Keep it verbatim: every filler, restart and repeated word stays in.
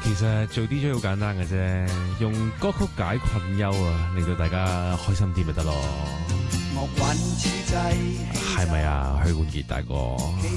其實做 D J 好簡單嘅啫，用歌曲解困憂啊，令到大家開心啲咪得咯。 樂韻此際係咪啊，許冠傑大哥？